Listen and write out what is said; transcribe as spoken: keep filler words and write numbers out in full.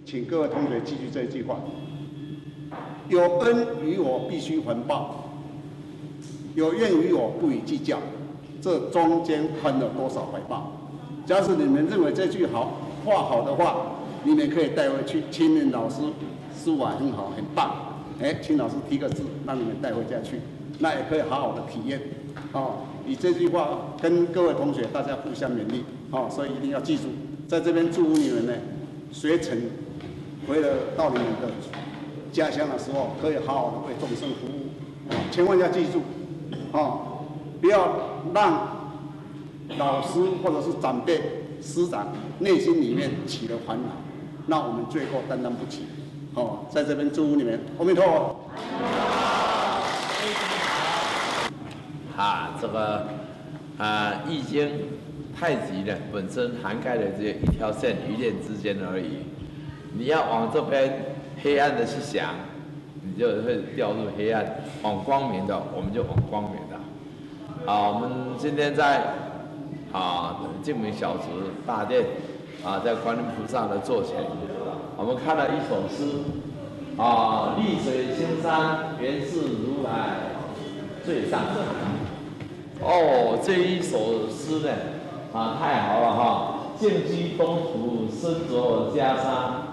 请各位同学记住这一句话：有恩于我，必须还报；有怨于我，不予计较。这中间分了多少怀抱？假使你们认为这句好话好的话，你们可以带回去。青年老师书法很好，很棒。哎，请老师提个字，让你们带回家去，那也可以好好的体验。哦，以这句话跟各位同学大家互相勉励。哦，所以一定要记住，在这边祝福你们呢，学成回了到你们的家乡的时候，可以好好的为众生服务。哦，千万要记住，哦，不要让老师或者是长辈、师长内心里面起了烦恼，那我们罪过担当不起。哦，在这边祝福你们，阿弥陀佛。 啊，这个啊，《易经》太极呢，本身涵盖的只有一条线，一念之间而已。你要往这边黑暗的去想，你就会掉入黑暗；往光明的，我们就往光明的。啊，我们今天在啊净明小祠大殿啊，在观音菩萨的座前，我们看了一首诗啊，绿水青山，原是如来最上人。哦，这一首诗呢，啊，太好了哈！静居东土，身着袈裟，